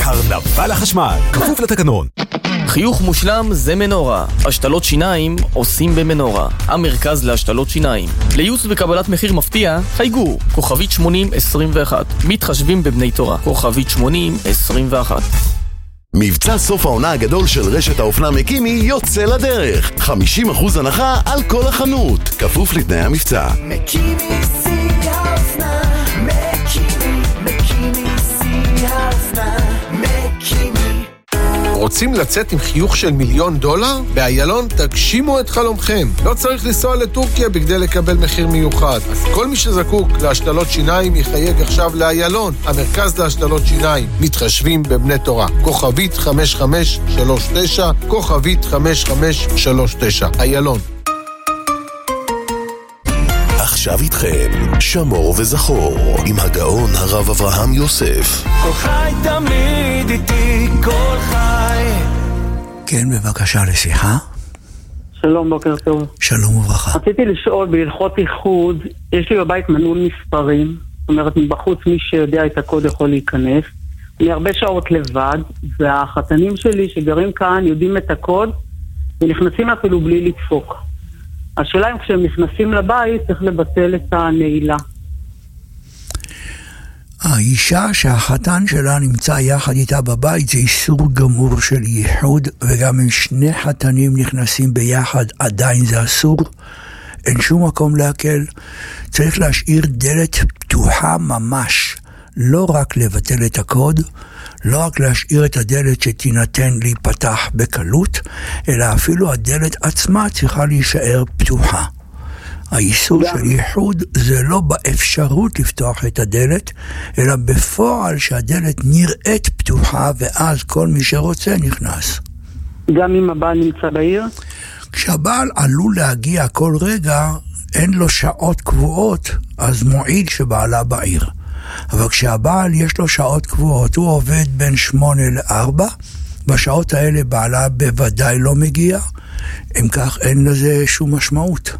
קרנבל החשמל, כפוף לתקנון. חיוך מושלם זה מנורה. השתלות שיניים עושים במנורה. המרכז להשתלות שיניים. לייעוץ וקבלת מחיר מפתיע, חייגו. כוכבית 8021. מתחשבים בבני תורה. כוכבית 8021. מבצע סוף העונה הגדול של רשת האופנה מקימי יוצא לדרך. 50% הנחה על כל החנות. כפוף לתנאי המבצע. מקימי שיא האופנה. מקימי שיא האופנה. מקימי. רוצים לצאת עם חיוך של $1,000,000? באיילון תגשימו את חלומכם. לא צריך לנסוע לטורקיה בכדי לקבל מחיר מיוחד. אז כל מי שזקוק להשתלות שיניים יחייג עכשיו לאיילון, המרכז להשתלות שיניים. מתחשבים בבני תורה. כוכבית 5539, כוכבית 5539. איילון. עכשיו איתכם, שמור וזכור, עם הגאון הרב אברהם יוסף. כל חי תמיד איתי, כל חי. כן, בבקשה לשיחה. שלום, בוקר טוב. שלום וברכה. רציתי לשאול, בהלכות איחוד, יש לי בבית מנעול מספרים, זאת אומרת, מבחוץ מי שיודע את הקוד יכול להיכנס. אני הרבה שעות לבד, והחתנים שלי שגרים כאן יודעים את הקוד, ונכנסים אפילו בלי לדפוק. השאלה אם כשהם נכנסים לבית צריך לבטל את הנעילה. האישה שהחתן שלה נמצא יחד איתה בבית זה איסור גמור של ייחוד, וגם אם שני חתנים נכנסים ביחד עדיין זה אסור. אין שום מקום להקל. צריך להשאיר דלת פתוחה ממש, לא רק לבטל את הקוד, לא רק להשאיר את הדלת שתינתן להיפתח בקלות, אלא אפילו הדלת עצמה צריכה להישאר פתוחה. האיסור של ייחוד זה לא באפשרות לפתוח את הדלת, אלא בפועל שהדלת נראית פתוחה, ואז כל מי שרוצה נכנס. גם אם הבעל נמצא בעיר? כשהבעל עלול להגיע כל רגע, אין לו שעות קבועות, אז מועיל שבעלה בעיר. אבל כשהבעל יש לו שעות קבועות, הוא עובד בין 8 ל-4, בשעות האלה בעלה בוודאי לא מגיע, אם כך אין לזה שום משמעות.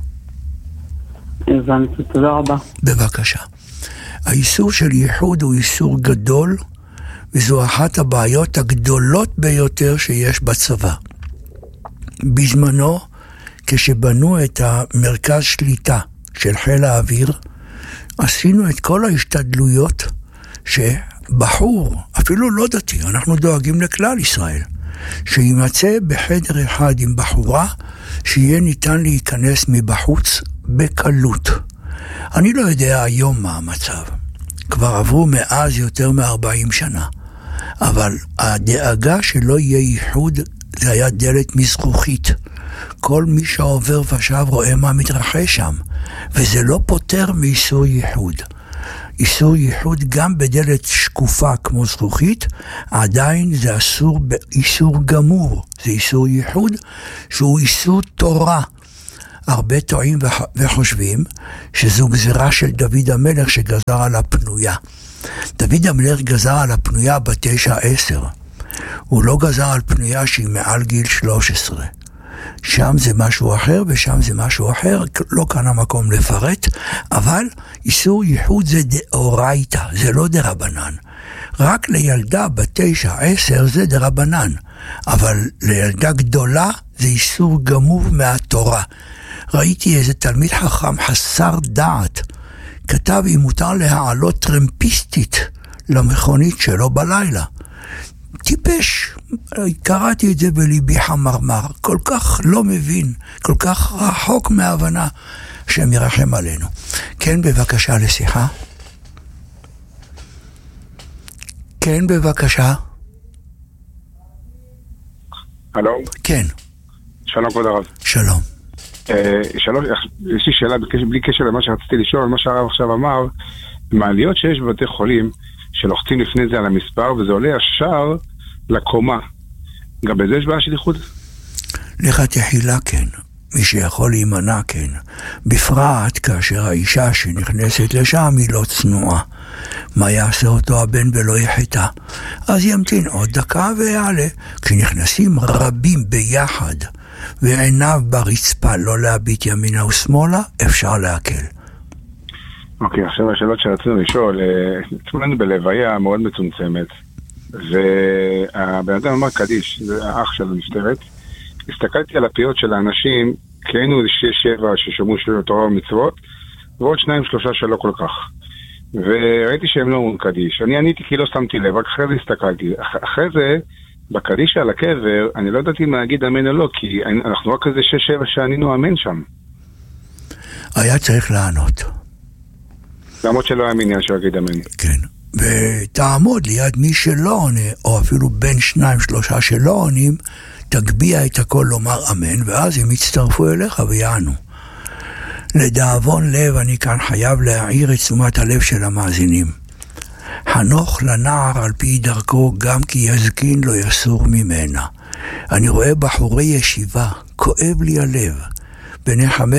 הבנתי, תודה רבה. בבקשה. האיסור של ייחוד הוא איסור גדול, וזו אחת הבעיות הגדולות ביותר שיש בצבא. בזמנו, כשבנו את המרכז שליטה של חיל האוויר, עשינו את כל ההשתדלויות שבחור, אפילו לא דתי, אנחנו דואגים לכלל ישראל, שימצא בחדר אחד עם בחורה, שיהיה ניתן להיכנס מבחוץ בקלות. אני לא יודע היום מה המצב. כבר עברו מאז יותר מ-40 שנה. אבל הדאגה שלא יהיה ייחוד, זה היה דלת מזכוכית. כל מי שעובר ושב רואה מה מתרחש שם. וזה לא פותר מאיסור ייחוד. איסור ייחוד גם בדלת שקופה כמו זכוכית, עדיין זה אסור באיסור גמור. זה איסור ייחוד שהוא איסור תורה. הרבה טועים וחושבים שזו גזירה של דוד המלך שגזר על הפנויה. דוד המלך גזר על הפנויה ב9-10. הוא לא גזר על פנויה שהיא מעל גיל 13. שם זה משהו אחר ושם זה משהו אחר, לא כאן המקום לפרט, אבל איסור ייחוד זה דאורייתא, זה לא דרבנן. רק לילדה ב9-10 זה דרבנן, אבל לילדה גדולה זה איסור גמור מהתורה. ראיתי איזה תלמיד חכם חסר דעת, כתב אם מותר להעלות טרמפיסטית למכונית שלו בלילה. טיפש, קראתי את זה בליבי חמרמר, כל כך לא מבין, כל כך רחוק מההבנה, שהם ירחם עלינו. כן, בבקשה לשיחה. כן, בבקשה. הלו? כן. שלום כבוד הרב. שלום. יש לי שאלה בלי קשר למה שרציתי לשאול, מה שהרב עכשיו אמר, מעליות שיש בבתי חולים, שלוחצים לפני זה על המספר, וזה עולה ישר לקומה. גם בזה יש בעיה של ייחוד? לכתחילה כן. מי שיכול להימנע כן. בפרט כאשר האישה שנכנסת לשם היא לא צנועה. מה יעשה אותו הבן ולא יחטא? אז ימתין עוד דקה ויעלה. כשנכנסים רבים ביחד, ועיניו ברצפה לא להביט ימינה ושמאלה, אפשר להקל. אוקיי, עכשיו השאלות שרצינו לשאול, אצלנו בלוויה מאוד מצומצמת, והבן אדם אמר קדיש, זה האח של הנפטרת. הסתכלתי על הפיות של האנשים, כי היינו 6-7 ששמעו של תורה ומצוות, ועוד 2-3 שלא כל כך. וראיתי שהם לא אומרים קדיש. אני עניתי כי לא שמתי לב, רק אחרי זה הסתכלתי. אחרי זה, בקדיש על הקבר, אני לא ידעתי מה להגיד אמן או לא, כי אנחנו רק איזה 6-7 שענינו אמן שם. היה צריך לענות. למרות שלא היה מניין שיגיד אמן. כן. ותעמוד ליד מי שלא עונה, או אפילו בין 2-3 שלא עונים, תגביע את הכל לומר אמן, ואז הם יצטרפו אליך ויענו. לדאבון לב אני כאן חייב להעיר את תשומת הלב של המאזינים. חנוך לנער על פי דרכו, גם כי יזקין לא יסור ממנה. אני רואה בחורי ישיבה, כואב לי הלב, בני 15-16,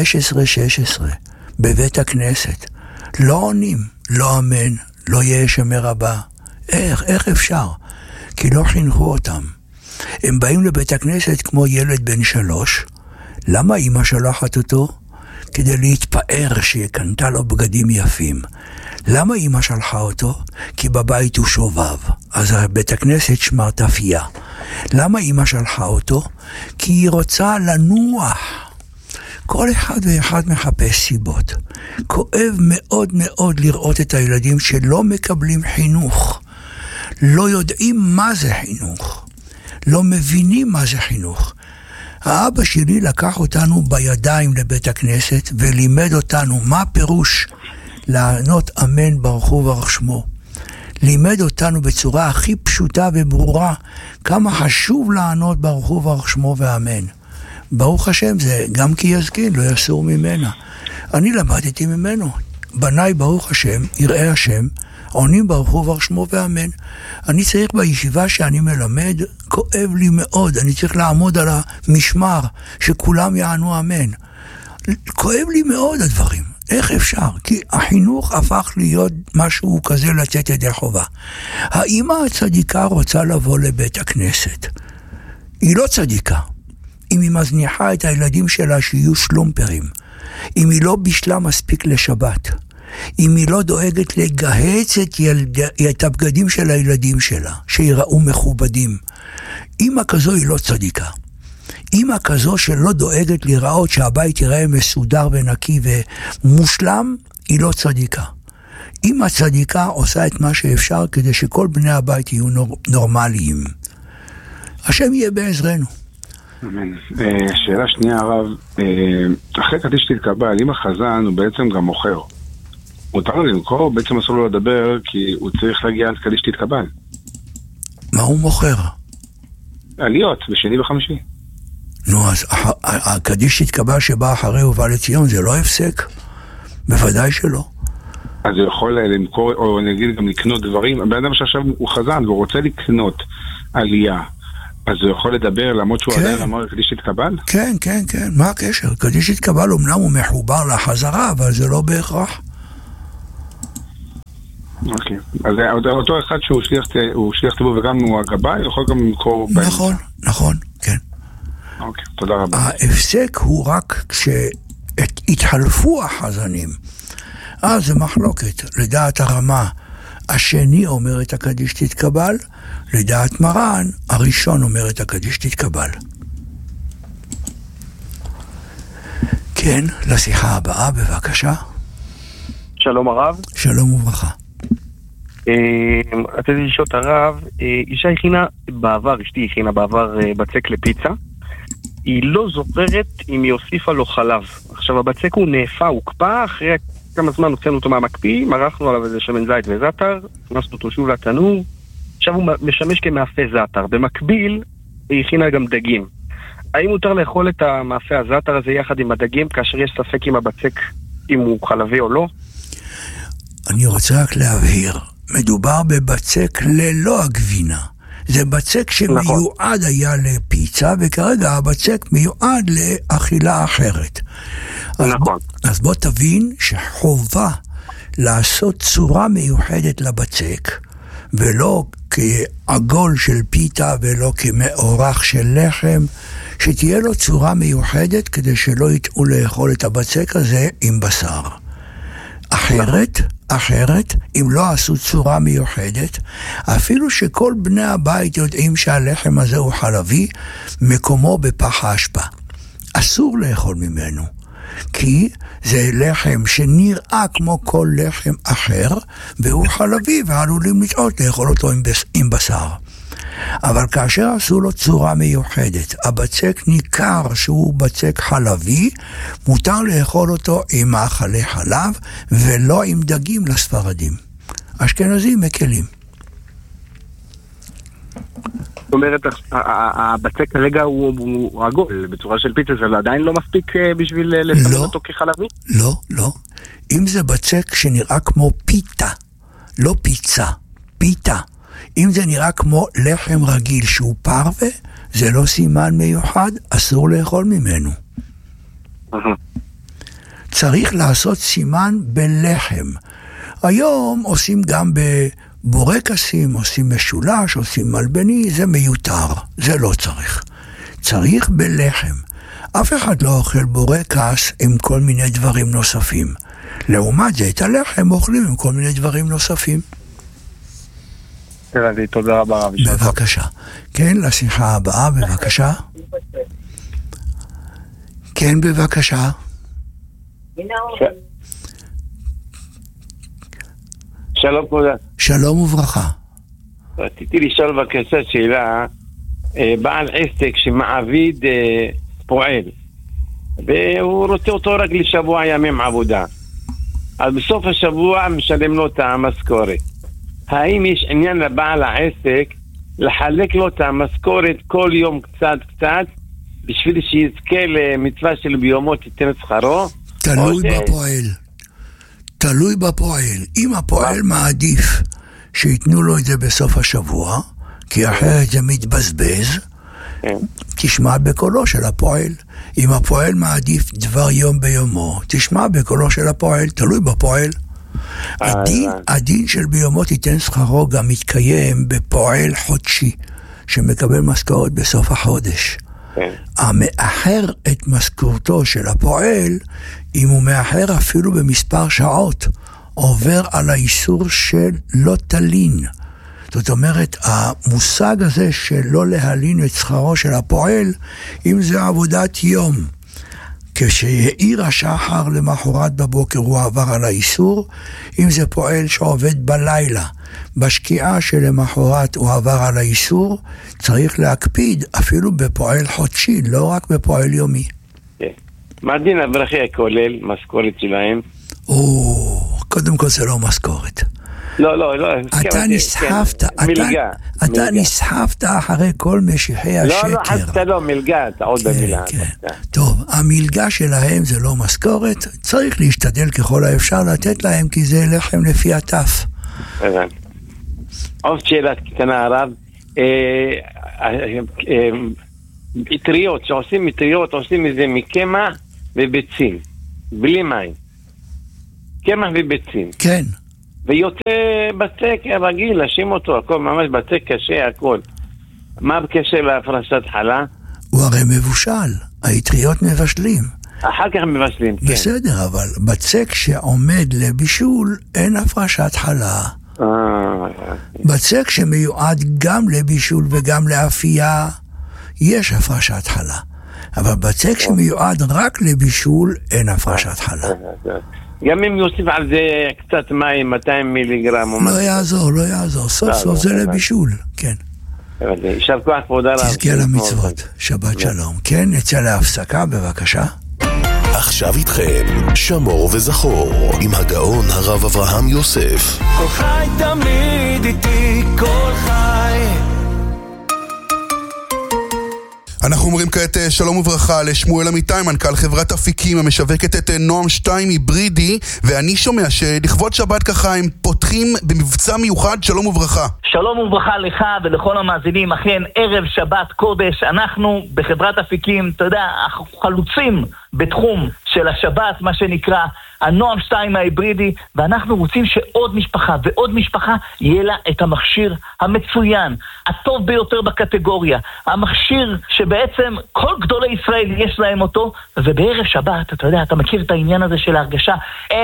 בבית הכנסת. לא עונים, לא אמן, לא יהיה שמר הבא. איך אפשר? כי לא חינכו אותם. הם באים לבית הכנסת כמו ילד בן 3. למה אמא שלחת אותו? כדי להתפאר שקנתה לו בגדים יפים. למה אמא שלחה אותו? כי בבית הוא שובב, אז בית הכנסת שמרטפיה. למה אמא שלחה אותו? כי היא רוצה לנוח. כל אחד ואחד מחפש סיבות. כואב מאוד מאוד לראות את הילדים שלא מקבלים חינוך. לא יודעים מה זה חינוך. לא מבינים מה זה חינוך. האבא שלי לקח אותנו בידיים לבית הכנסת ולימד אותנו מה פירוש לענות אמן ברוך הוא וברך שמו. לימד אותנו בצורה הכי פשוטה וברורה כמה חשוב לענות ברוך הוא וברך שמו ואמן. ברוך השם, זה גם כי יזקין לא יסור ממנה. אני למדתי ממנו. בניי ברוך השם, יראי השם, עונים ברוך הוא וברך שמו ואמן. אני צריך בישיבה שאני מלמד, כואב לי מאוד, אני צריך לעמוד על המשמר שכולם יענו אמן. כואב לי מאוד הדברים. איך אפשר? כי החינוך הפך להיות משהו כזה לצאת ידי חובה. האמא הצדיקה רוצה לבוא לבית הכנסת. היא לא צדיקה. אם היא מזניחה את הילדים שלה שיהיו שלומפרים, אם היא לא בישלה מספיק לשבת, אם היא לא דואגת לגהץ את הבגדים של הילדים שלה, שיראו מכובדים, אמא כזו היא לא צדיקה. אמא כזו שלא דואגת לראות שהבית ייראה מסודר ונקי ומושלם, היא לא צדיקה. אמא צדיקה עושה את מה שאפשר כדי שכל בני הבית יהיו נורמליים. השם יהיה בעזרנו. אמן. שאלה שנייה הרב, אחרי קדיש תתקבל, אם החזן הוא בעצם גם מוכר, מותר לו למכור, בעצם אסור לו לדבר כי הוא צריך להגיע עד קדיש תתקבל. מה הוא מוכר? עליות, בשני וחמישי. נו, אז הקדיש תתקבל שבא אחרי ובא לציון, זה לא הפסק? בוודאי שלא. אז הוא יכול למכור, או נגיד גם לקנות דברים, הבן אדם שעכשיו הוא חזן והוא רוצה לקנות עלייה, אז הוא יכול לדבר למרות שהוא עדיין אמר קדיש תתקבל? כן, כן, כן, מה הקשר? קדיש תתקבל אומנם הוא מחובר לחזרה, אבל זה לא בהכרח. אוקיי, אז אותו אחד שהוא שליח ציבור וגם הוא הגבאי, יכול גם למכור באמצע. נכון, נכון, כן. אוקיי, תודה רבה. ההפסק הוא רק כשהתחלפו החזנים. אז זה מחלוקת, לדעת הרמה. השני אומר את הקדיש תתקבל, לדעת מרן, הראשון אומר את הקדיש תתקבל. כן, לשיחה הבאה, בבקשה. שלום הרב. שלום וברכה. רציתי לשאול את הרב, אישה הכינה בעבר, אשתי הכינה בעבר בצק לפיצה, היא לא זוכרת אם היא הוסיפה לו חלב. עכשיו הבצק הוא נאפה, הוא קפא, אחרי כמה זמן הוצאנו אותו מהמקפיא, מרחנו עליו איזה שמן זית וזאטר, הכנסנו אותו שוב לתנור, עכשיו הוא משמש כמאפה זאטר. במקביל היא הכינה גם דגים. האם מותר לאכול את המאפה הזאטר הזה יחד עם הדגים, כאשר יש ספק עם הבצק אם הוא חלבי או לא? אני רוצה רק להבהיר, מדובר בבצק ללא הגבינה. זה בצק שמיועד היה לפיצה, וכרגע הבצק מיועד לאכילה אחרת. נכון. אז בוא תבין שחובה לעשות צורה מיוחדת לבצק, ולא כעגול של פיתה ולא כמאורח של לחם, שתהיה לו צורה מיוחדת כדי שלא יטעו לאכול את הבצק הזה עם בשר. אחרת, אחרת, אם לא עשו צורה מיוחדת, אפילו שכל בני הבית יודעים שהלחם הזה הוא חלבי, מקומו בפח האשפה. אסור לאכול ממנו, כי זה לחם שנראה כמו כל לחם אחר, והוא חלבי ועלולים לטעות לאכול אותו עם בשר. אבל כאשר עשו לו צורה מיוחדת, הבצק ניכר שהוא בצק חלבי, מותר לאכול אותו עם מאכלי חלב ולא עם דגים לספרדים. אשכנזים מקלים. זאת אומרת, הבצק כרגע הוא עגול, בצורה של פיצה, זה עדיין לא מספיק בשביל לסמן אותו כחלבי? לא. אם זה בצק שנראה כמו פיתה, לא פיצה, פיתה. אם זה נראה כמו לחם רגיל שהוא פרווה, זה לא סימן מיוחד, אסור לאכול ממנו. צריך לעשות סימן בלחם. היום עושים גם בבורקסים, עושים משולש, עושים מלבני, זה מיותר, זה לא צריך. צריך בלחם. אף אחד לא אוכל בורקס עם כל מיני דברים נוספים. לעומת זה, את הלחם אוכלים עם כל מיני דברים נוספים. תודה רבה רב. בבקשה. כן, לשיחה הבאה, בבקשה. כן, בבקשה. שלום כבודה. שלום וברכה. רציתי לשאול בבקשה שאלה, בעל עסק שמעביד פועל, והוא רוצה אותו רק לשבוע ימים עבודה. אז בסוף השבוע משלם לו את המשכורת. האם יש עניין לבעל העסק לחלק לו את המשכורת כל יום קצת בשביל שיזכה למצווה של ביומות ייתן את שכרו? תלוי בפועל. אם הפועל מעדיף שיתנו לו את זה בסוף השבוע, כי אחרת זה מתבזבז, תשמע בקולו של הפועל. אם הפועל מעדיף דבר יום ביומו, תשמע בקולו של הפועל, תלוי בפועל. הדין של ביומות ייתן שכרו גם מתקיים בפועל חודשי שמקבל משכורת בסוף החודש. המאחר את משכורתו של הפועל, אם הוא מאחר אפילו במספר שעות, עובר על האיסור של לא תלין. זאת אומרת, המושג הזה של לא להלין את שכרו של הפועל, אם זה עבודת יום, כשהעיר השחר למחרת בבוקר הוא עבר על האיסור. אם זה פועל שעובד בלילה, בשקיעה שלמחרת הוא עבר על האיסור, צריך להקפיד אפילו בפועל חודשי, לא רק בפועל יומי. מה דין הברכי הכולל, משכורת שלהם? קודם כל זה לא משכורת. לא. אתה נסחפת, אתה נסחפת אחרי כל משיחי השקר. לא, חסת לא, מלגה, אתה עוד במילה. טוב, המלגה שלהם זה לא משכורת, צריך להשתדל ככל האפשר לתת להם, כי זה לחם לפי הטף. עוד שאלה קטנה הרב, מטריות, שעושים מטריות, עושים מזה מקמח וביצים, בלי מים. קמח וביצים. כן. ויוצא בצק רגיל, לשים אותו, הכל ממש בצק קשה, הכל. מה בקשר להפרשת חלה? הוא הרי מבושל, האטריות מבשלים. אחר כך מבשלים, כן. בסדר, אבל בצק שעומד לבישול, אין הפרשת חלה. בצק שמיועד גם לבישול וגם לאפייה, יש הפרשת חלה. אבל בצק שמיועד רק לבישול, אין הפרשת חלה. גם אם יוסיף על זה קצת מים, 200 מיליגרם. לא יעזור, סוף זה לבישול, כן. יישר כוח כבודה רב. תזכה למצוות, שבת שלום. כן, נצא להפסקה, בבקשה. עכשיו איתכם, שמור וזכור, עם הגאון הרב אברהם יוסף. כל חי תמיד איתי, כל חי. אנחנו אומרים כעת שלום וברכה לשמואל אמיתי, מנכ"ל חברת אפיקים המשווקת את נועם 2 היברידי, ואני שומע שלכבוד שבת ככה הם פותחים במבצע מיוחד. שלום וברכה. שלום וברכה לך ולכל המאזינים. אכן ערב שבת קודש, אנחנו בחברת אפיקים, אתה יודע, חלוצים בתחום של השבת, מה שנקרא הנועם 2 ההיברידי, ואנחנו רוצים שעוד משפחה ועוד משפחה יהיה לה את המכשיר המצוין, הטוב ביותר בקטגוריה, המכשיר שבעצם כל גדולי ישראל יש להם אותו, ובערב שבת, אתה יודע, אתה מכיר את העניין הזה של ההרגשה,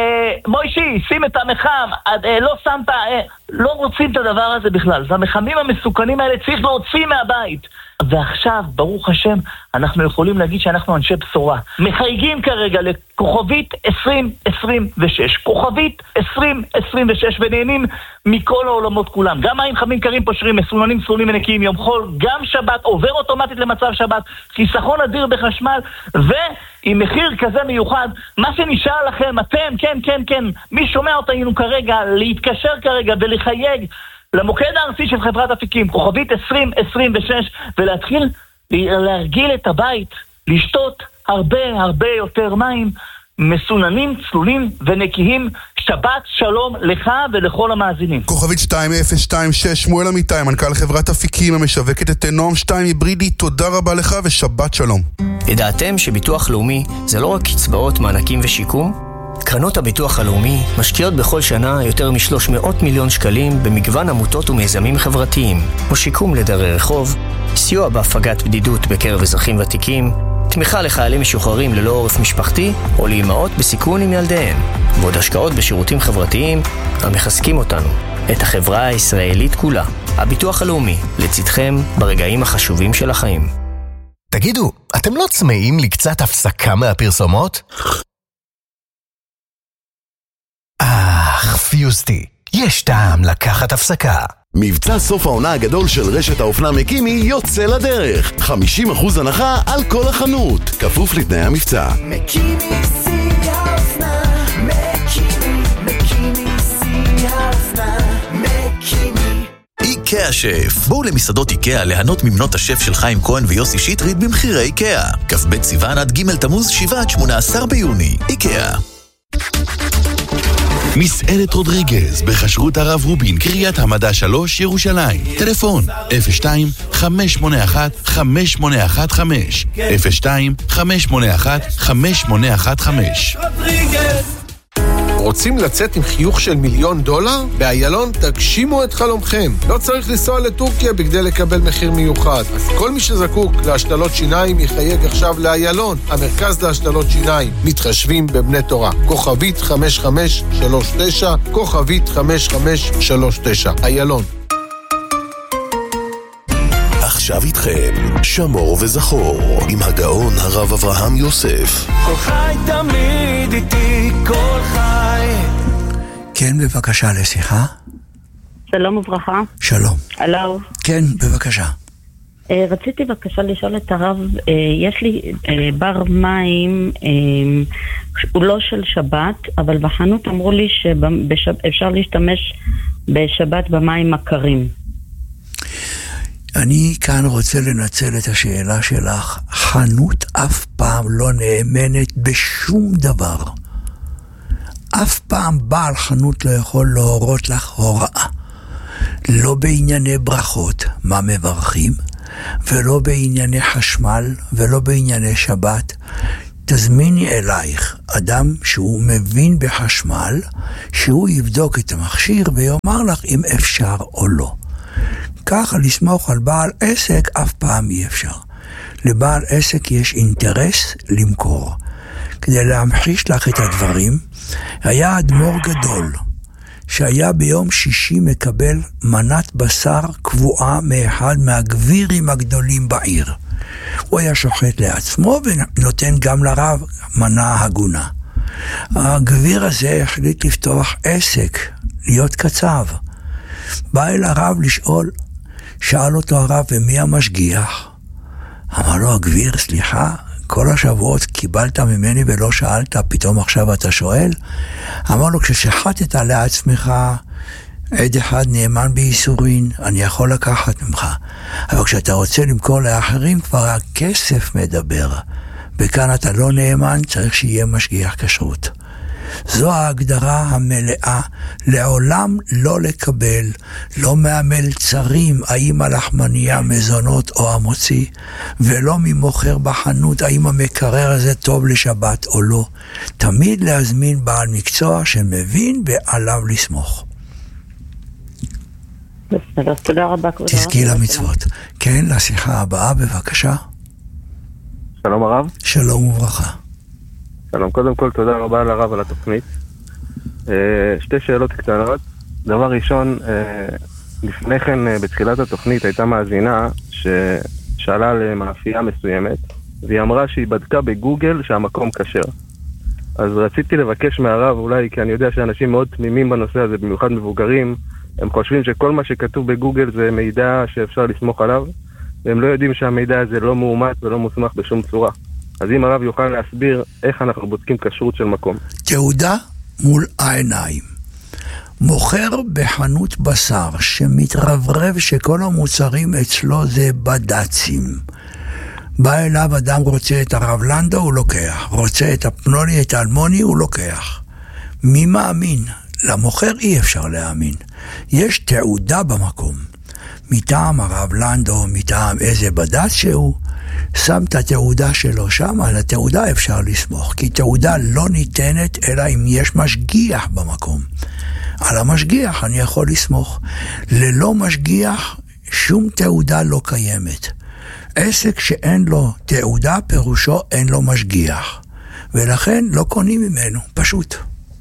מוישי, שים את המחם, לא שמת, לא רוצים את הדבר הזה בכלל. זה המחמים המסוכנים האלה צריך להוציא מהבית. ועכשיו, ברוך השם, אנחנו יכולים להגיד שאנחנו אנשי בשורה. מחייגים כרגע לכוכבית 2026, כוכבית 2026, ונהנים מכל העולמות כולם. גם מים חמים קרים פושרים, מסוננים סלולים ונקיים יום חול, גם שבת, עובר אוטומטית למצב שבת, חיסכון אדיר בחשמל, ועם מחיר כזה מיוחד, מה שנשאר לכם, אתם, כן, מי שומע אותנו כרגע, להתקשר כרגע ולחייג, למוקד הארצי של חברת אפיקים, כוכבית 2026, ולהתחיל להרגיל את הבית, לשתות הרבה יותר מים, מסוננים, צלולים ונקיים. שבת שלום לך ולכל המאזינים. כוכבית 2026, שמואל אמיתי, מנכ"ל חברת אפיקים המשווקת את נועם 2 היברידי, תודה רבה לך ושבת שלום. ידעתם שביטוח לאומי זה לא רק קצבאות, מענקים ושיקום? קרנות הביטוח הלאומי משקיעות בכל שנה יותר מ-300 מיליון שקלים במגוון עמותות ומיזמים חברתיים, כמו שיקום לדרי רחוב, סיוע בהפגת בדידות בקרב אזרחים ותיקים, תמיכה לחיילים משוחררים ללא עורף משפחתי או לאמהות בסיכון עם ילדיהם, ועוד השקעות בשירותים חברתיים המחזקים אותנו, את החברה הישראלית כולה. הביטוח הלאומי, לצדכם ברגעים החשובים של החיים. תגידו, אתם לא צמאים לקצת הפסקה מהפרסומות? פיוסטי, יש טעם לקחת הפסקה. מבצע סוף העונה הגדול של רשת האופנה מקימי יוצא לדרך. 50% הנחה על כל החנות, כפוף לתנאי המבצע. מקימי שיא האופנה, מקימי שיא האופנה, מקימי. איקאה שף. בואו למסעדות איקאה ליהנות ממנות השף של חיים כהן ויוסי שטרית במחירי איקאה. כ"ב סיוון עד ג' תמוז 7-18 ביוני. איקאה. מסעדת רודריגז בחשרות הרב רובין, קריית המדע 3, ירושלים. טלפון 02-581-5815 02-581-5815. רוצים לצאת עם חיוך של $1,000,000? באיילון תגשימו את חלומכם. לא צריך לנסוע לטורקיה בכדי לקבל מחיר מיוחד. אז כל מי שזקוק להשתלות שיניים יחייג עכשיו לאיילון, המרכז להשתלות שיניים. מתחשבים בבני תורה. כוכבית 5539, כוכבית 5539. איילון. עכשיו איתכם, שמור וזכור, עם הגאון הרב אברהם יוסף. כל חי תמיד איתי, כל חי. כן, בבקשה לשיחה. שלום וברכה. שלום. הלו. כן, בבקשה. רציתי בבקשה לשאול את הרב, יש לי בר מים, הוא לא של שבת, אבל בחנות אמרו לי שאפשר להשתמש בשבת במים הקרים. אני כאן רוצה לנצל את השאלה שלך. חנות אף פעם לא נאמנת בשום דבר. אף פעם בעל חנות לא יכול להורות לך הוראה. לא בענייני ברכות, מה מברכים, ולא בענייני חשמל, ולא בענייני שבת. תזמיני אלייך אדם שהוא מבין בחשמל, שהוא יבדוק את המכשיר ויאמר לך אם אפשר או לא. ככה לסמוך על בעל עסק אף פעם אי אפשר. לבעל עסק יש אינטרס למכור. כדי להמחיש לך את הדברים, היה אדמו"ר גדול, שהיה ביום שישי מקבל מנת בשר קבועה מאחד מהגבירים הגדולים בעיר. הוא היה שוחט לעצמו ונותן גם לרב מנה הגונה. הגביר הזה החליט לפתוח עסק, להיות קצב. בא אל הרב לשאול, שאל אותו הרב, ומי המשגיח? אמר לו הגביר, סליחה, כל השבועות קיבלת ממני ולא שאלת, פתאום עכשיו אתה שואל? אמר לו, כששחטת לעצמך עד אחד נאמן בייסורין, אני יכול לקחת ממך. אבל כשאתה רוצה למכור לאחרים, כבר הכסף מדבר. וכאן אתה לא נאמן, צריך שיהיה משגיח כשרות. זו ההגדרה המלאה, לעולם לא לקבל, לא מהמלצרים, האם הלחמניה מזונות או המוציא, ולא ממוכר בחנות, האם המקרר הזה טוב לשבת או לא. תמיד להזמין בעל מקצוע שמבין ועליו לסמוך. תודה רבה. תזכי למצוות. כן, לשיחה הבאה, בבקשה. שלום הרב. שלום וברכה. שלום, קודם כל תודה רבה לרב על התוכנית. שתי שאלות קטנות. דבר ראשון, לפני כן בתחילת התוכנית הייתה מאזינה ששאלה למאפייה מסוימת, והיא אמרה שהיא בדקה בגוגל שהמקום כשר. אז רציתי לבקש מהרב, אולי כי אני יודע שאנשים מאוד תמימים בנושא הזה, במיוחד מבוגרים, הם חושבים שכל מה שכתוב בגוגל זה מידע שאפשר לסמוך עליו, והם לא יודעים שהמידע הזה לא מאומת ולא מוסמך בשום צורה. אז אם הרב יוכל להסביר איך אנחנו בודקים כשרות של מקום. תעודה מול העיניים. מוכר בחנות בשר שמתרברב שכל המוצרים אצלו זה בד"צים. בא אליו אדם, רוצה את הרב לנדו, הוא לוקח. רוצה את הפנוני, את האלמוני, הוא לוקח. מי מאמין? למוכר אי אפשר להאמין. יש תעודה במקום. מטעם הרב לנדו, מטעם איזה בד"ץ שהוא, שם את התעודה שלו שם, על התעודה אפשר לסמוך. כי תעודה לא ניתנת אלא אם יש משגיח במקום. על המשגיח אני יכול לסמוך. ללא משגיח שום תעודה לא קיימת. עסק שאין לו תעודה פירושו אין לו משגיח. ולכן לא קונים ממנו, פשוט.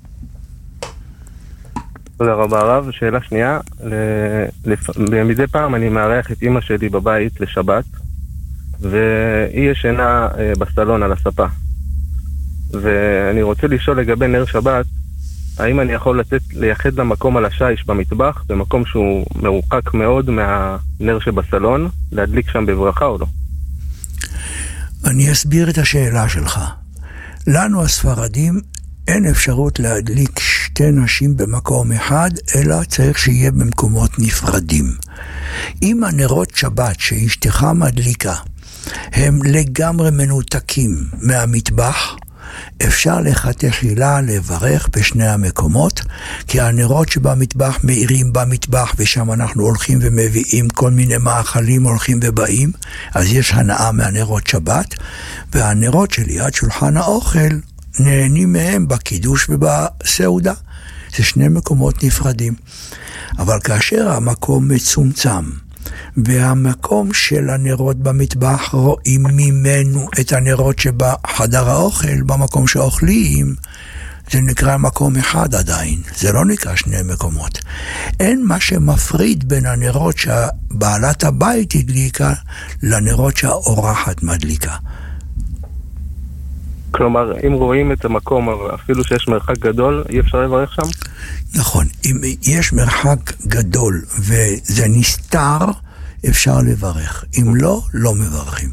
תודה רבה הרב. שאלה שנייה, מדי פעם אני מארח את אמא שלי בבית לשבת, והיא ישנה בסלון על הספה. ואני רוצה לשאול לגבי נר שבת, האם אני יכול לייחד למקום על השיש במטבח, במקום שהוא מרוחק מאוד מהנר שבסלון, להדליק שם בברכה או לא? אני אסביר את השאלה שלך. לנו הספרדים אין אפשרות להדליק שתי נשים במקום אחד, אלא צריך שיהיה במקומות נפרדים. אם הנרות שבת שאשתך מדליקה הם לגמרי מנותקים מהמטבח, אפשר לכתחילה לברך בשני המקומות, כי הנרות שבמטבח מאירים במטבח, ושם אנחנו הולכים ומביאים כל מיני מאכלים, הולכים ובאים, אז יש הנאה מהנרות שבת, והנרות שליד שולחן האוכל נהנים מהם בקידוש ובסעודה. זה שני מקומות נפרדים. אבל כאשר המקום מצומצם, והמקום של הנרות במטבח רואים ממנו את הנרות שבחדר האוכל, במקום שאוכלים, זה נקרא מקום אחד עדיין, זה לא נקרא שני מקומות. אין מה שמפריד בין הנרות שבעלת הבית הדליקה לנרות שהאורחת מדליקה. כלומר, אם רואים את המקום, אפילו שיש מרחק גדול, אי אפשר לברך שם? נכון, אם יש מרחק גדול וזה נסתר, אפשר לברך. אם לא, לא מברכים.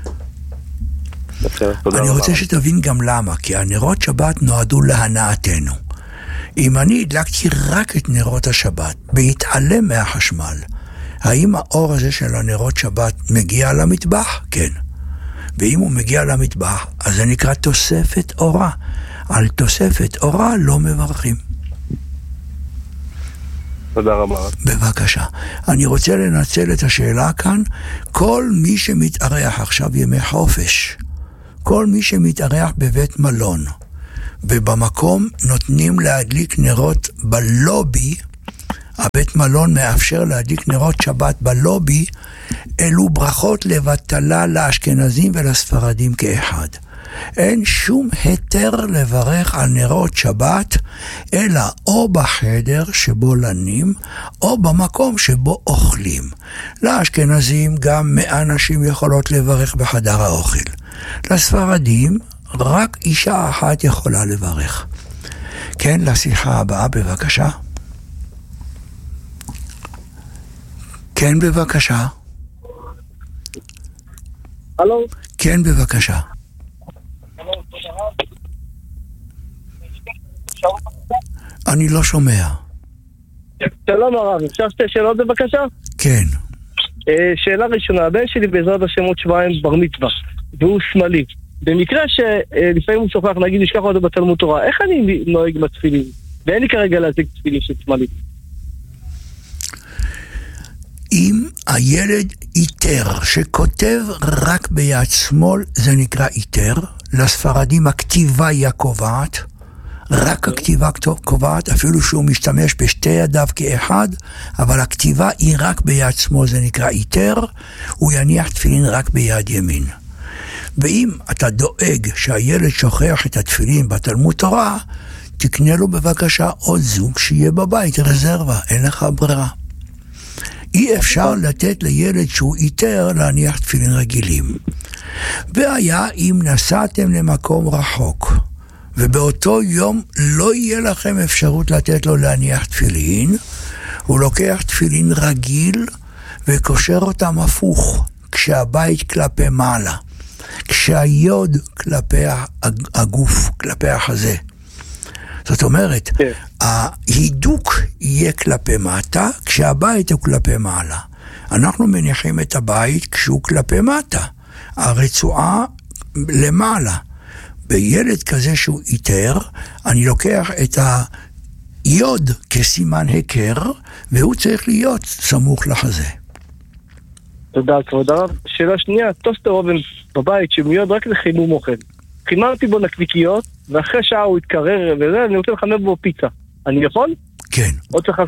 אני רוצה שתבין גם למה, כי הנרות שבת נועדו להנאתנו. אם אני הדלקתי רק את נרות השבת, בהתעלם מהחשמל, האם האור הזה של הנרות שבת מגיע למטבח? כן. ואם הוא מגיע למטבח, אז זה נקרא תוספת אורה. על תוספת אורה לא מברכים. תודה רבה. בבקשה. אני רוצה לנצל את השאלה כאן. כל מי שמתארח עכשיו ימי חופש, כל מי שמתארח בבית מלון, ובמקום נותנים להדליק נרות בלובי, הבית מלון מאפשר להדליק נרות שבת בלובי, אלו ברכות לבטלה לאשכנזים ולספרדים כאחד. אין שום היתר לברך על נרות שבת, אלא או בחדר שבו לנים, או במקום שבו אוכלים. לאשכנזים גם 100 נשים יכולות לברך בחדר האוכל. לספרדים רק אישה אחת יכולה לברך. כן, לשיחה הבאה בבקשה. כן, בבקשה. הלו? כן, בבקשה. אני לא שומע. שלום הרב, אפשר שתי שאלות בבקשה? כן. שאלה ראשונה, הבן שלי בעזרת השם עוד שבועיים בר מצווה, והוא שמאלי. במקרה שלפעמים הוא שוכח, נגיד נשכח אותו בתלמוד תורה, איך אני נוהג בתפילין? ואין לי כרגע להזיק תפילין של שמאלי. אם הילד איתר שכותב רק ביד שמאל, זה נקרא איתר. לספרדים הכתיבה היא הקובעת, רק הכתיבה קובעת, אפילו שהוא משתמש בשתי ידיו כאחד, אבל הכתיבה היא רק ביד שמאל, זה נקרא איתר, הוא יניח תפילין רק ביד ימין. ואם אתה דואג שהילד שוכח את התפילין בתלמוד תורה, תקנה לו בבקשה עוד זוג שיהיה בבית, רזרבה, אין לך ברירה. אי אפשר לתת לילד שהוא איתר להניח תפילין רגילים. והיה אם נסעתם למקום רחוק, ובאותו יום לא יהיה לכם אפשרות לתת לו להניח תפילין, הוא לוקח תפילין רגיל וקושר אותם הפוך, כשהבית כלפי מעלה, כשהיוד כלפי הגוף, כלפי החזה. זאת אומרת, ההידוק יהיה כלפי מטה, כשהבית הוא כלפי מעלה. אנחנו מניחים את הבית כשהוא כלפי מטה, הרצועה למעלה. בילד כזה שהוא איתר, אני לוקח את היוד כסימן הכר, והוא צריך להיות סמוך לחזה. תודה, כבוד הרב. שאלה שנייה, טוסטר אובן בבית שמיועד רק לחימום אוכל. חיממתי בו נקניקיות, ואחרי שעה הוא התקרר וזה, אני רוצה לחמם בו פיצה. אני יכול? כן. או צריך...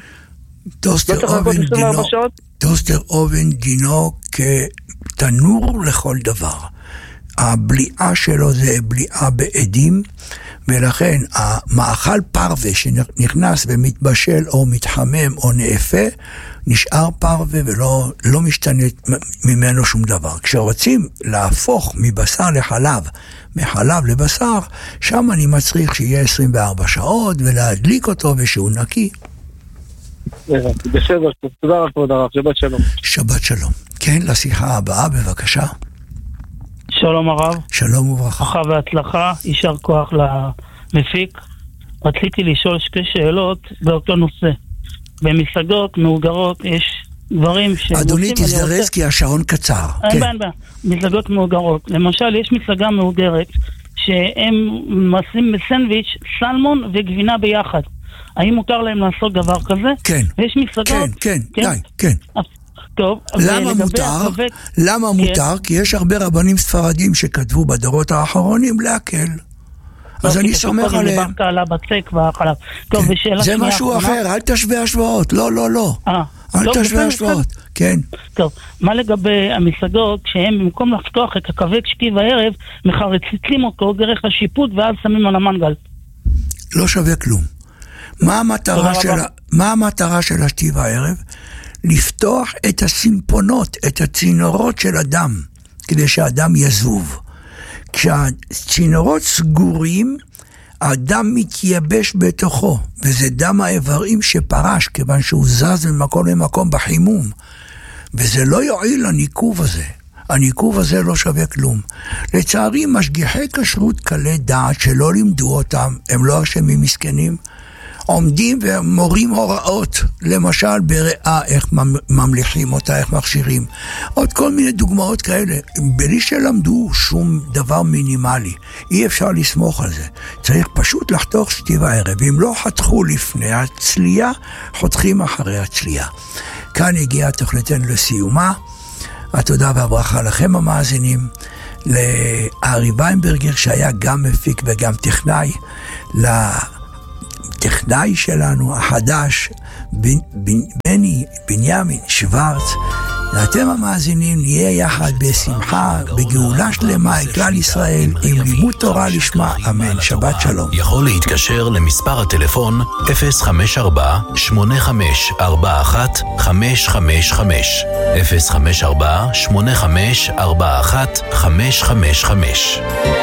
טוסטר אובן דינו כתנור לכל דבר. הבליעה שלו זה בליעה בעדים, ולכן המאכל פרווה שנכנס ומתבשל או מתחמם או נאפה, נשאר פרווה ולא משתנה ממנו שום דבר. כשרוצים להפוך מבשר לחלב, מחלב לבשר, שם אני מצריך שיהיה 24 שעות ולהדליק אותו ושהוא נקי. בסדר, תודה רבה כבוד הרב, שבת שלום. שבת שלום. כן, לשיחה הבאה בבקשה. שלום הרב. שלום וברכה. ברכה והצלחה, יישר כוח למפיק. רציתי לשאול שתי שאלות באותו נושא. במסעדות מאוגרות יש דברים ש... אדוני תזדרז כי השעון קצר. אין בעיה. מסעדות מאוגרות. למשל, יש מסעדה מאוגרת שהם עושים בסנדוויץ' סלמון וגבינה ביחד. האם מותר להם לעשות דבר כזה? כן. ויש מסעדות... כן, כן. טוב, למה מותר? למה מותר? כי יש הרבה רבנים ספרדים שכתבו בדורות האחרונים להקל. אז אני סומך עליהם. דיברת על הבצק והחלב. טוב, ושאלה זה משהו אחר, אל תשווה השוואות. לא. אל תשווה השוואות. כן. טוב, מה לגבי המסעדות שהם במקום לפתוח את הכבד שתי וערב, מחרציצים אותו דרך השיפוט ואז שמים על המנגל? לא שווה כלום. מה המטרה של השתי וערב? לפתוח את הסימפונות, את הצינורות של הדם, כדי שהאדם יזוב. כשהצינורות סגורים, האדם מתייבש בתוכו, וזה דם האיברים שפרש, כיוון שהוא זז ממקום למקום בחימום. וזה לא יועיל לניקוב הזה. הניקוב הזה לא שווה כלום. לצערי, משגיחי כשרות קלי דעת שלא לימדו אותם, הם לא אשמים מסכנים, עומדים ומורים הוראות, למשל בריאה, איך ממליכים אותה, איך מכשירים. עוד כל מיני דוגמאות כאלה, בלי שלמדו שום דבר מינימלי. אי אפשר לסמוך על זה. צריך פשוט לחתוך שתי וערב. אם לא חתכו לפני הצלייה, חותכים אחרי הצלייה. כאן הגיעה תוכניתנו לסיומה. התודה והברכה לכם המאזינים, לארי ויינברגר שהיה גם מפיק וגם טכנאי, טכנאי שלנו החדש בנימין שוורץ. ואתם המאזינים נהיה יחד בשמחה בגאולה שלמה את כלל ישראל עם לימוד תורה לשמה, אמן. שבת שלום. יכול להתקשר למספר הטלפון 054-8541-555 054-8541-555.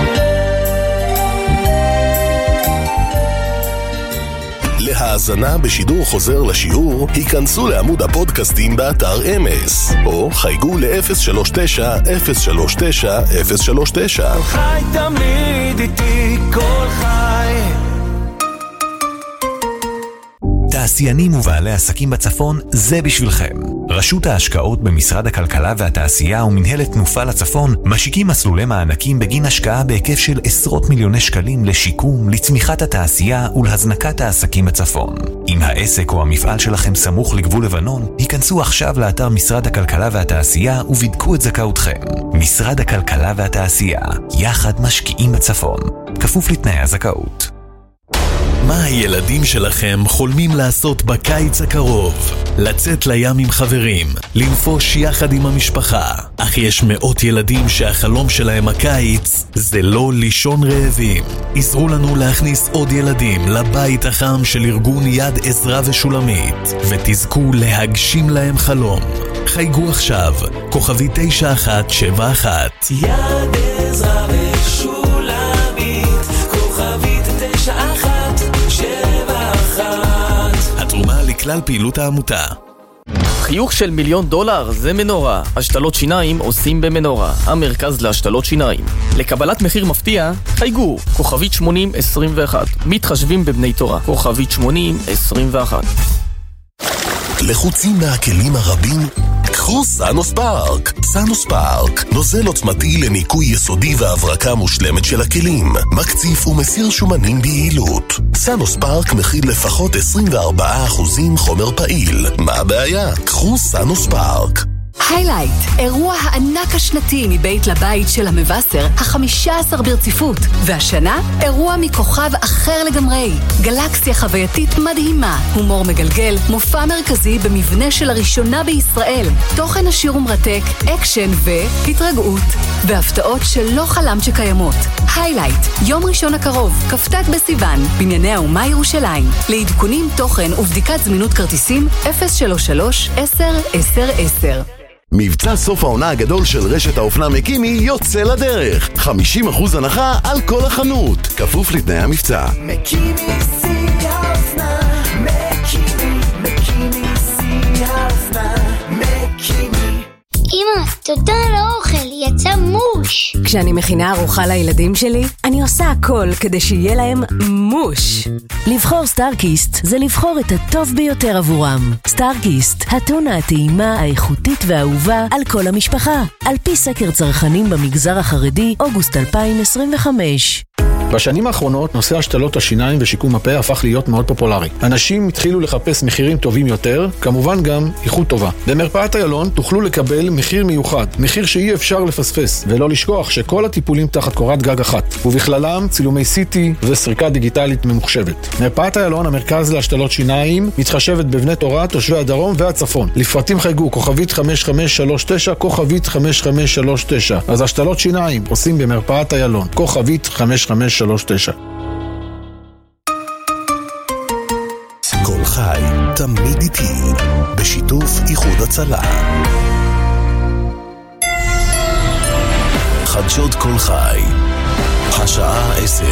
להאזנה בשידור חוזר לשיעור, היכנסו לעמוד הפודקאסטים באתר אמס, או חייגו ל-039-039-039. חי תמיד איתי כל חי. תעשיינים ובעלי עסקים בצפון, זה בשבילכם. רשות ההשקעות במשרד הכלכלה והתעשייה ומנהלת תנופה לצפון משיקים מסלולי מענקים בגין השקעה בהיקף של עשרות מיליוני שקלים לשיקום, לצמיחת התעשייה ולהזנקת העסקים בצפון. אם העסק או המפעל שלכם סמוך לגבול לבנון, היכנסו עכשיו לאתר משרד הכלכלה והתעשייה ובדקו את זכאותכם. משרד הכלכלה והתעשייה, יחד משקיעים בצפון. כפוף לתנאי הזכאות. מה הילדים שלכם חולמים לעשות בקיץ הקרוב? לצאת לים עם חברים, לנפוש יחד עם המשפחה. אך יש מאות ילדים שהחלום שלהם הקיץ זה לא לישון רעבים. עזרו לנו להכניס עוד ילדים לבית החם של ארגון יד עזרה ושולמית, ותזכו להגשים להם חלום. חייגו עכשיו, כוכבי 9171. יד עזרה ושולמית, כוכבי 9171. התרומה לכלל פעילות העמותה. חיוך של $1,000,000 זה מנורה. השתלות שיניים עושים במנורה, המרכז להשתלות שיניים. לקבלת מחיר מפתיע, חייגו, כוכבית 8021. מתחשבים בבני תורה, כוכבית 8021. לחוצים מהכלים הרבים? קחו סנוספארק. סנוספארק, נוזל עוצמתי לניקוי יסודי והברקה מושלמת של הכלים, מקציף ומסיר שומנים ביעילות. סנוספארק מכיל לפחות 24% חומר פעיל. מה הבעיה? קחו סנוספארק. היילייט, אירוע הענק השנתי מבית לבית של המבשר, ה-15 ברציפות. והשנה, אירוע מכוכב אחר לגמרי. גלקסיה חווייתית מדהימה, הומור מגלגל, מופע מרכזי במבנה של הראשונה בישראל, תוכן עשיר ומרתק, אקשן והתרגעות, והפתעות שלא חלמת שקיימות. היילייט, יום ראשון הקרוב, כ"ט בסיוון, בנייני האומה ירושלים. לעדכונים תוכן ובדיקת זמינות כרטיסים 033-10-10-10. מבצע סוף העונה הגדול של רשת האופנה מקימי יוצא לדרך. 50% הנחה על כל החנות, כפוף לתנאי המבצע. מקימי שיא האופנה, מקימי שיא האופנה, מקימי. אמא, תודה על האוכל, יצא מוש. כשאני מכינה ארוחה לילדים שלי, אני עושה הכל כדי שיהיה להם מוש. לבחור סטארקיסט זה לבחור את הטוב ביותר עבורם. סטארקיסט, הטונה הטעימה, האיכותית והאהובה על כל המשפחה. על פי סקר צרכנים במגזר החרדי, אוגוסט 2025. בשנים האחרונות נושא השתלות השיניים ושיקום הפה הפך להיות מאוד פופולרי. אנשים התחילו לחפש מחירים טובים יותר, כמובן גם איכות טובה. במרפאת איילון תוכלו לקבל מחיר מיוחד, מחיר שאי אפשר לפספס, ולא לשכוח שכל הטיפולים תחת קורת גג אחת, ובכללם צילומי CT וסריקה דיגיטלית ממוחשבת. מרפאת איילון, המרכז להשתלות שיניים, מתחשבת בבני תורה, תושבי הדרום והצפון. לפרטים חייגו, כוכבית 5539, כוכבית 5539. אז השתלות שיניים עושים במרפאת איילון, כוכבית 5539. כל חי, תמיד איתי, בשיתוף איחוד הצלה. חדשות כל חי, השעה 10.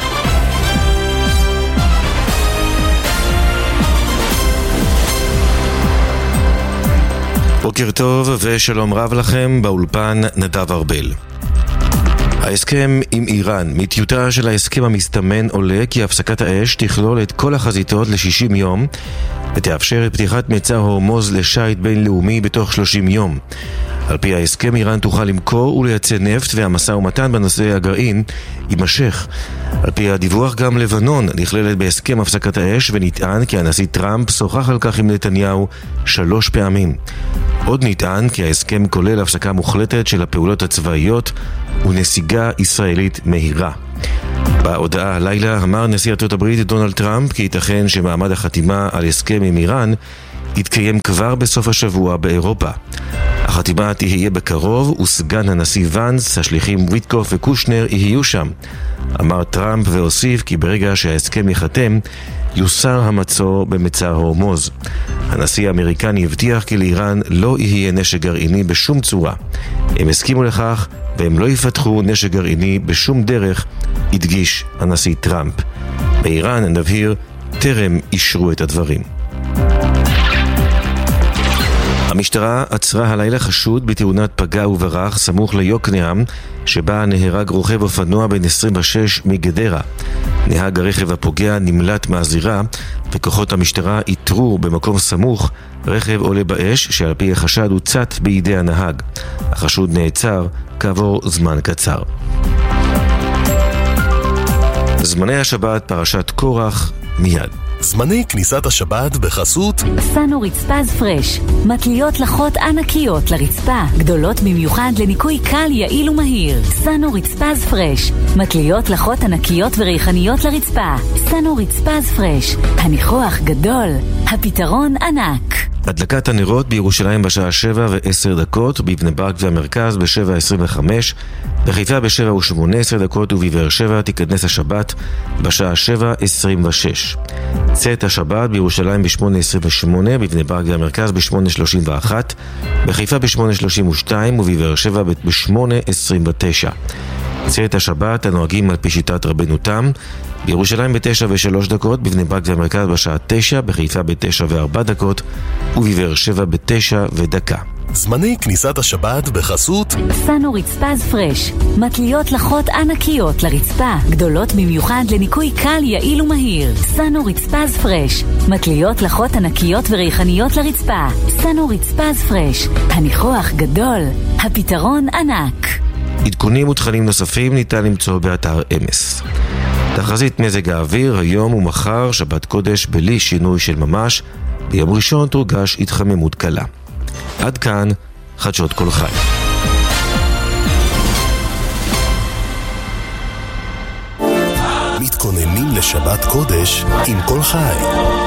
בוקר טוב ושלום רב לכם, באולפן נדב ארבל. ההסכם עם איראן. מטיוטה של ההסכם המסתמן עולה כי הפסקת האש תכלול את כל החזיתות ל-60 יום ותאפשר את פתיחת מצר הורמוז לשייט בינלאומי בתוך 30 יום. על פי ההסכם, איראן תוכל למכור ולייצא נפט והמשא ומתן בנושא הגרעין יימשך. על פי הדיווח, גם לבנון נכללת בהסכם הפסקת האש, ונטען כי הנשיא טראמפ שוחח על כך עם נתניהו 3 פעמים. עוד נטען כי ההסכם כולל הפסקה מוחלטת של הפעולות הצבאיות ונסיגה ישראלית מהירה. בהודעה הלילה אמר נשיא ארצות הברית דונלד טראמפ כי ייתכן שמעמד החתימה על הסכם עם איראן יתקיים כבר בסוף השבוע באירופה. החתימה תהיה בקרוב וסגן הנשיא ונס, השליחים ויטקוף וקושנר יהיו שם. אמר טראמפ והוסיף כי ברגע שההסכם ייחתם יוסר המצור במצר הורמוז. הנשיא האמריקני הבטיח כי לאיראן לא יהיה נשק גרעיני בשום צורה. הם הסכימו לכך והם לא יפתחו נשק גרעיני בשום דרך, הדגיש הנשיא טראמפ. באיראן, נבהיר, טרם אישרו את הדברים. המשטרה עצרה הלילה חשוד בתאונת פגע וברח סמוך ליוקנעם, שבה נהרג רוכב אופנוע בן 26 מגדרה. נהג הרכב הפוגע נמלט מהזירה, וכוחות המשטרה איתרו במקום סמוך רכב עולה באש שעל פי החשד הוצת בידי הנהג. החשוד נעצר כעבור זמן קצר. זמני השבת, פרשת קורח, מיד. זמני כניסת השבת בחסות סנו רצפז פרש, מטליות לחות ענקיות לרצפה, גדולות במיוחד לניקוי קל, יעיל ומהיר. סנו רצפז פרש, מטליות לחות ענקיות וריחניות לרצפה. סנו רצפז פרש, הניחוח גדול, הפתרון ענק. הדלקת הנרות בירושלים בשעה 7:10, בבני ברק והמרכז ב-7:25, בחיפה ב-7:18 ובבאר שבע תיכנס השבת בשעה 7:26. צאת השבת בירושלים ב-8:28, בבני ברק והמרכז ב-8:31, בחיפה ב-8:32 ובבאר שבע ב-8:29. צאת השבת הנוהגים על פי שיטת רבנו תם, בירושלים ב-9:03, בבני ברק והמרכז בשעה 9, בחיפה ב-9:04 ובבאר שבע ב-9:01. זמני כניסת השבת בחסות סנו רצפז פרש, מטליות לחות ענקיות לרצפה, גדולות במיוחד לניקוי קל, יעיל ומהיר. סנו רצפז פרש, מטליות לחות ענקיות וריחניות לרצפה. סנו רצפז פרש, הניחוח גדול, הפתרון ענק. עדכונים ותכנים נוספים ניתן למצוא באתר אמס. תחזית מזג האוויר היום ומחר, שבת קודש בלי שינוי של ממש, ביום ראשון תורגש התחממות קלה. עד כאן חדשות כל חי. מתכוננים לשבת קודש עם כל חי.